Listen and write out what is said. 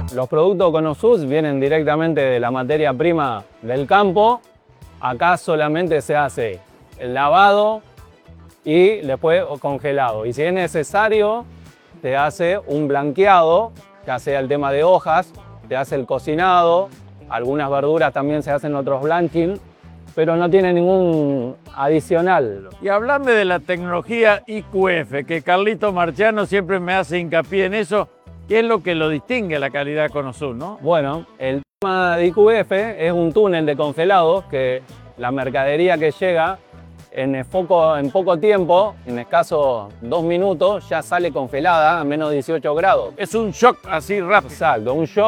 Los productos Conosus vienen directamente de la materia prima del campo. Acá solamente se hace el lavado y después congelado. Y si es necesario, te hace un blanqueado, ya sea el tema de hojas, te hace el cocinado, algunas verduras también se hacen otros blanching, pero no tiene ningún adicional. Y hablando de la tecnología IQF, que Carlito Marchiano siempre me hace hincapié en eso, ¿qué es lo que lo distingue a la calidad Conosul, no? Bueno, el tema de IQF es un túnel de congelado que la mercadería que llega en poco tiempo, en escasos 2 minutos, ya sale congelada a menos 18 grados. Es un shock así rápido. Exacto, un shock.